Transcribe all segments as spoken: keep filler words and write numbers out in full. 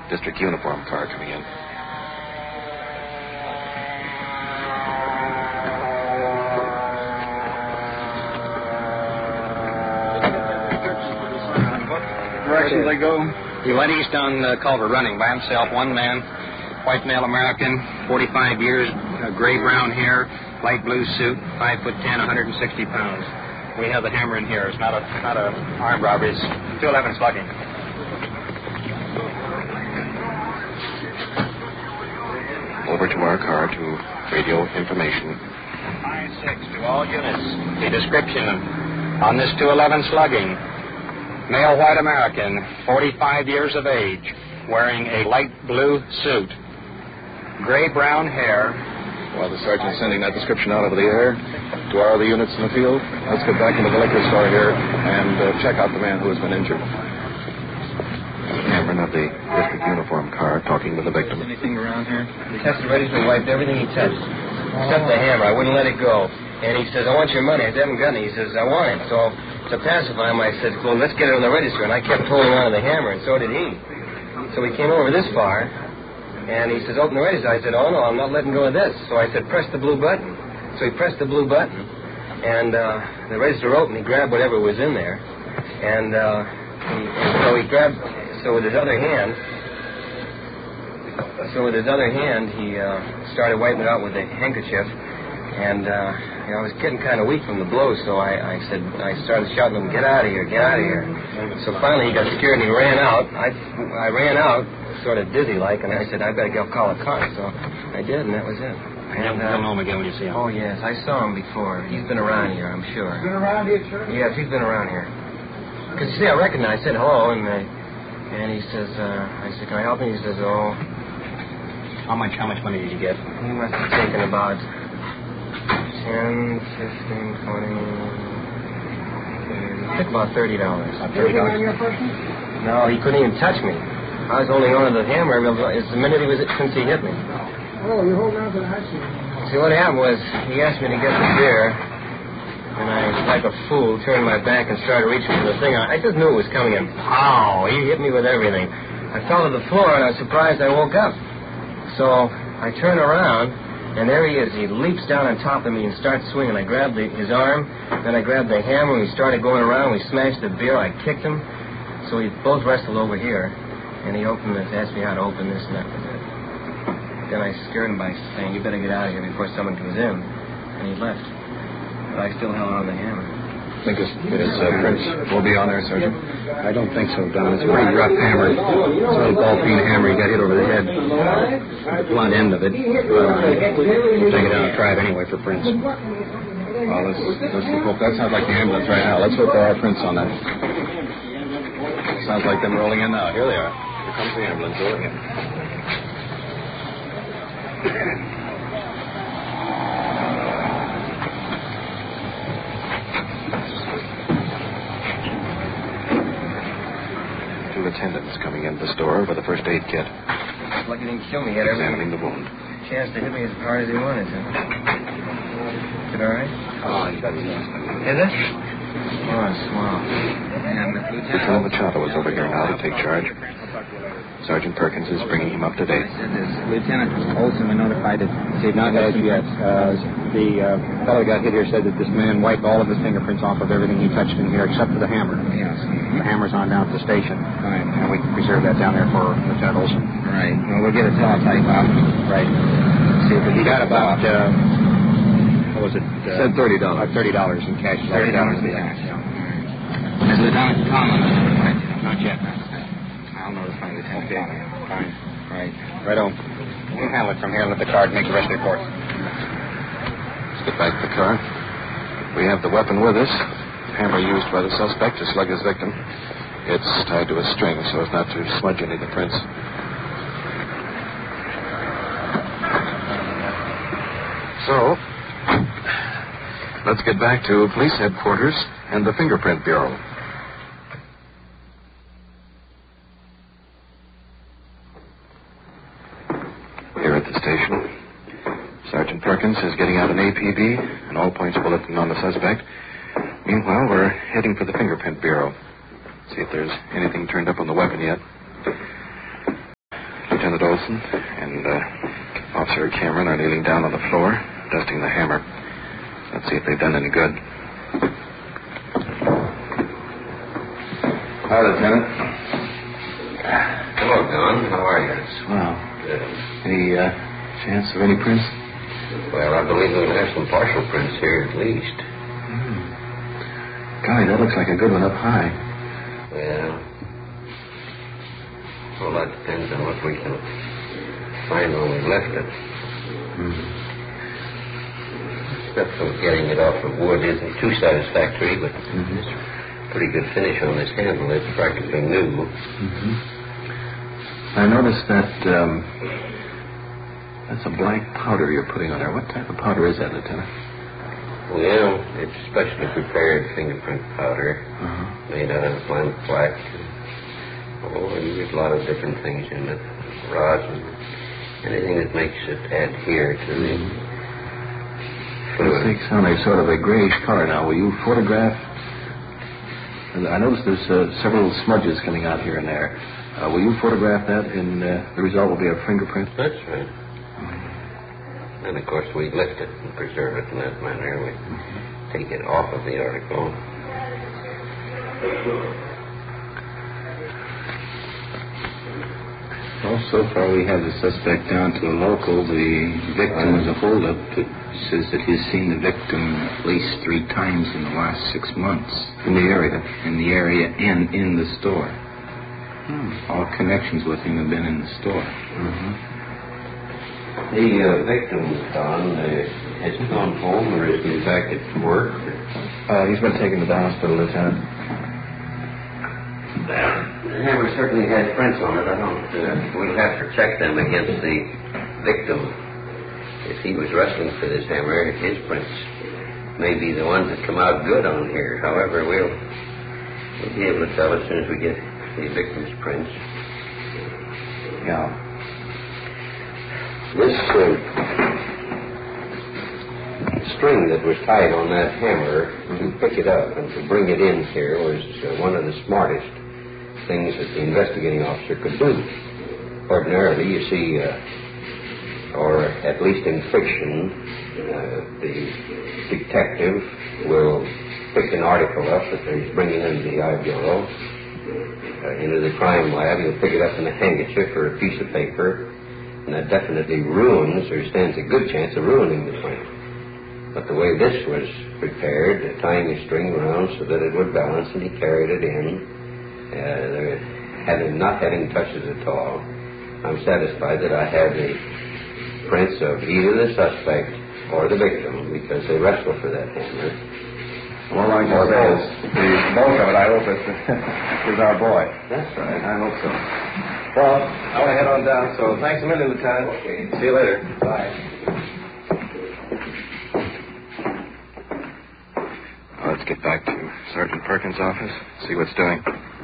district uniform car coming in. Directions they go? He went east on uh, Culver running by himself, one man, white male American, forty-five years, uh, gray-brown hair, light blue suit, five foot ten, one hundred sixty pounds. We have the hammer in here. It's not a not a armed robbery. It's two eleven slugging. Over to our car to radio information. nine six to all units. The description on this two eleven slugging. Male white American, forty-five years of age, wearing a light blue suit, gray-brown hair. Well, the sergeant's sending that description out over the air to our other units in the field. Let's get back into the liquor store here and uh, check out the man who has been injured. Cameron of the district uniform car talking with the victim. Anything around here? He tested register, wiped everything he touched, except the hammer. I wouldn't let it go. And he says, I want your money. I said, I haven't got any. He says, I want it. So to pacify him, I said, well, let's get it on the register. And I kept holding on to the hammer, and so did he. So we came over this far, and he says, open the register. I said, oh, no, I'm not letting go of this. So I said, press the blue button. So he pressed the blue button, and uh, the register opened. He grabbed whatever was in there. And, uh, he, and so he grabbed, so with his other hand, so with his other hand, he uh, started wiping it out with a handkerchief. And, uh, you know, I was getting kind of weak from the blows, so I, I said, I started shouting at him, get out of here, get out of here. So finally he got scared and he ran out. I, I ran out, sort of dizzy-like, and I said, I better go call a car. So I did, and that was it. And, uh, you'll know him again when you see him. Oh, yes, I saw him before. He's been around here, I'm sure. He's been around here, sir? Yes, he's been around here. Because, you see, I recognized, I said hello, and, uh, and he says, uh, I said, can I help you? He says, oh. How much, how much money did you get? He must have taken about ten, fifteen, twenty, thirty. He took about thirty dollars. About thirty dollars? No, he couldn't even touch me. I was holding on to the hammer. It's the minute he was, since he hit me. Oh, you're holding on to the ice cream. See, what happened was, he asked me to get the beer, and I, like a fool, turned my back and started reaching for the thing. I just knew it was coming, and pow! He hit me with everything. I fell to the floor, and I was surprised I woke up. So I turn around, and there he is. He leaps down on top of me and starts swinging. I grabbed the, his arm, then I grabbed the hammer, and we started going around. We smashed the beer. I kicked him. So we both wrestled over here, and he opened this, asked me how to open this, and that was it. Then I scared him by saying, you better get out of here before someone comes in. And he left. But I still held on to the hammer. I think his, his uh, prints will be on there, Sergeant. I don't think so, Don. It's a pretty rough hammer. It's a little ball-peen hammer. He got hit over the head. The blunt end of it. Uh, we'll take it down and try it anyway for prints. Well, let's, let's hope. That sounds like the ambulance right now. Let's hope there are prints on that. Sounds like them rolling in now. Here they are. Here comes the ambulance rolling in. Attendants coming into the store with a first aid kit. Lucky he didn't kill me. He had every Examining the wound. chance to hit me as hard as he wanted to. Is it all right? Oh, he got his ass. Is it? Oh, swell. And the lieutenant... Lieutenant Machado is over here now to take charge. Sergeant Perkins is bringing him up to date. Lieutenant Olson, we notified it. Not as yet. Uh, the uh, fellow who got hit here said that this man wiped all of his fingerprints off of everything he touched in here except for the hammer. Yes. The hammer's on down at the station. Right. And we can preserve that down there for Lieutenant Olson. Right. Well, we'll get a teletype out. Right. See if He got about, uh, what was it? Uh, Said thirty dollars. About thirty dollars in cash. thirty dollars in cash. Has Lieutenant Conlon notified you? Not yet. I'll notify Lieutenant Okay. Conlon. Fine. Right. Right on. We'll handle it from here and let the card make the rest of the report. Let's get back to the car. We have the weapon with us. The hammer used by the suspect to slug his victim. It's tied to a string so as not to smudge any of the prints. So, let's get back to police headquarters and the Fingerprint Bureau. Here at the station, Sergeant Perkins is getting out an A P B, an all-points bulletin on the suspect. Meanwhile, we're heading for the Fingerprint Bureau. See if there's anything turned up on the weapon yet. Lieutenant Olson and uh, Officer Cameron are kneeling down on the floor, dusting the hammer. Let's see if they've done any good. Hi, Lieutenant. Hello, Don. How are you? Swell. Good. Any uh, chance of any prints? Well, I believe we'll have some partial prints here at least. Hmm. Golly, that looks like a good one up high. Well, well, that depends on what we can find when we left it. Hmm. Stuff from getting it off of wood isn't too satisfactory, but Mm-hmm. it's a pretty good finish on this handle. It's practically new. Mm-hmm. I noticed that um, that's a black powder you're putting on there. What type of powder is that, Lieutenant? Well, it's specially prepared fingerprint powder Uh-huh. made out of blank black. Oh, and there's a lot of different things in it. Rosin, anything that makes it adhere to the It takes on a sort of a grayish color now. Will you photograph? I noticed there's uh, several smudges coming out here and there. Uh, will you photograph that, and uh, the result will be a fingerprint? That's right. And, of course, we lift it and preserve it in that manner. We take it off of the article. Well, so far we have the suspect down to a local. The victim is a holdup. It says that he's seen the victim at least three times in the last six months. In the area? In the area and in the store. Hmm. All connections with him have been in the store. Mm-hmm. The uh, victim, Don, uh, has he gone home or is he back at work? Uh, he's been taken to the hospital, Lieutenant. The hammer certainly has prints on it. I don't. Uh, we'll have to check them against the victim. If he was wrestling for this hammer, his prints may be the ones that come out good on here. However, we'll, we'll be able to tell as soon as we get the victim's prints. Yeah. This uh, string that was tied on that hammer, to pick it up and to bring it in here was uh, one of the smartest things that the investigating officer could do. Ordinarily, you see, uh, or at least in fiction, uh, the detective will pick an article up that he's bringing into the I Bureau, uh, into the crime lab. He'll pick it up in a handkerchief or a piece of paper, and that definitely ruins, or stands a good chance of ruining the print. But the way this was prepared, uh, tying a string around so that it would balance, and he carried it in, Uh, having not having touches at all, I'm satisfied that I have the prints of either the suspect or the victim because they wrestle for that hammer. Well, like I said, the bulk of it, I hope, is, is our boy. That's right. I hope so. Well, I want to head on down, so thanks a million, Lieutenant. Okay. See you later. Bye. Well, let's get back to Sergeant Perkins' office, see what's doing.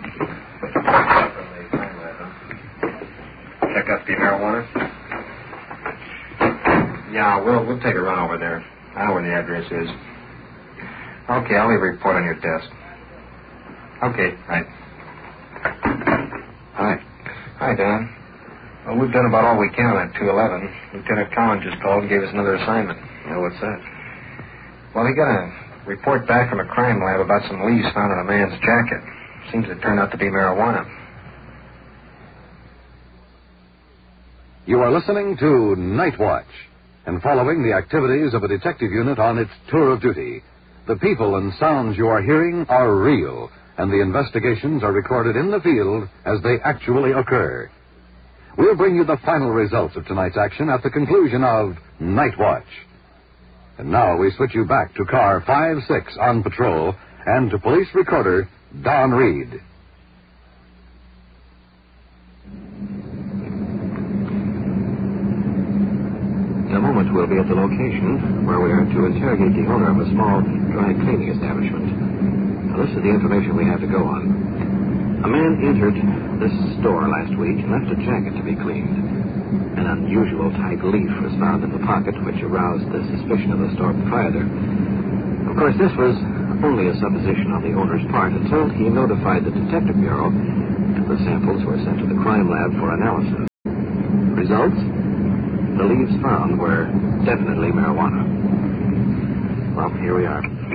Check up the marijuana? Yeah, we'll we'll take a run over there. I know where the address is. Okay, I'll leave a report on your desk. Okay, right. Hi. Hi, Don. Well, we've done about all we can on that two eleven. Lieutenant Collins just called and gave us another assignment. Yeah, what's that? Well, he got a report back from a crime lab about some leaves found in a man's jacket. Seems it turned out to be marijuana. You are listening to Night Watch and following the activities of a detective unit on its tour of duty. The people and sounds you are hearing are real, and the investigations are recorded in the field as they actually occur. We'll bring you the final results of tonight's action at the conclusion of Night Watch. And now we switch you back to car five six on patrol and to police recorder Don Reed. In a moment, we'll be at the location where we are to interrogate the owner of a small dry cleaning establishment. Now, this is the information we have to go on. A man entered this store last week and left a jacket to be cleaned. An unusual type leaf was found in the pocket, which aroused the suspicion of the store proprietor. Of course, this was only a supposition on the owner's part until he notified the Detective Bureau, and the samples were sent to the crime lab for analysis. Results? The leaves found were definitely marijuana. Well, here we are.